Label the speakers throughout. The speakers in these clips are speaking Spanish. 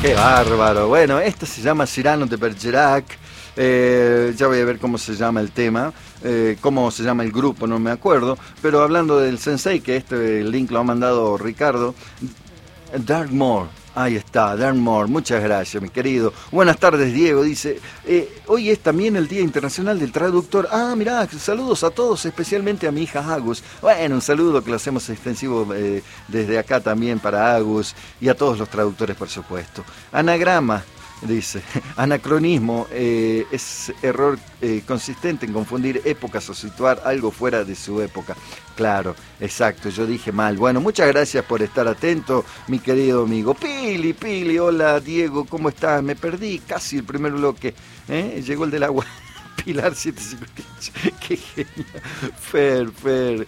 Speaker 1: Qué bárbaro. Bueno, esto se llama Cyrano de Bergerac. Ya voy a ver cómo se llama el tema, cómo se llama el grupo, no me acuerdo. Pero hablando del Sensei, que el link lo ha mandado Ricardo, Darkmoor. Ahí está, Darkmoor. Muchas gracias, mi querido. Buenas tardes, Diego. Dice, hoy es también el Día Internacional del Traductor. Ah, mirá, saludos a todos, especialmente a mi hija Agus. Bueno, un saludo que lo hacemos extensivo desde acá también para Agus y a todos los traductores, por supuesto. Anagrama. Dice, anacronismo es error consistente en confundir épocas o situar algo fuera de su época. Claro, exacto, yo dije mal. Bueno, muchas gracias por estar atento, mi querido amigo. Pili, hola Diego, ¿cómo estás? Me perdí casi el primer bloque. Llegó el del agua. Pilar 758, qué genial. Fer.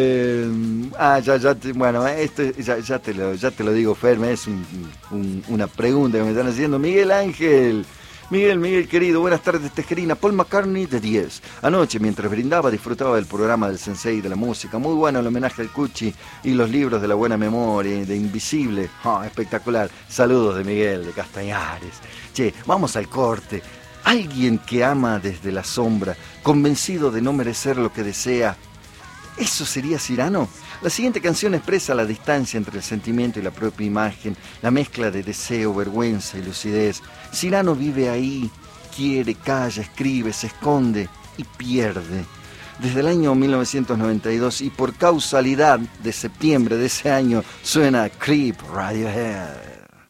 Speaker 1: Bueno, esto ya te lo digo, Fer, es una pregunta que me están haciendo. Miguel Ángel. Miguel querido, buenas tardes, Tejerina. Paul McCartney de 10. Anoche, mientras brindaba, disfrutaba del programa del Sensei de la música. Muy bueno el homenaje al Cuchi y los libros de la buena memoria, de Invisible. Espectacular. Saludos de Miguel, de Castañares. Che, vamos al corte. Alguien que ama desde la sombra, convencido de no merecer lo que desea. ¿Eso sería Cyrano? La siguiente canción expresa la distancia entre el sentimiento y la propia imagen, la mezcla de deseo, vergüenza y lucidez. Cyrano vive ahí, quiere, calla, escribe, se esconde y pierde. Desde el año 1992 y por causalidad de septiembre de ese año suena Creep Radiohead.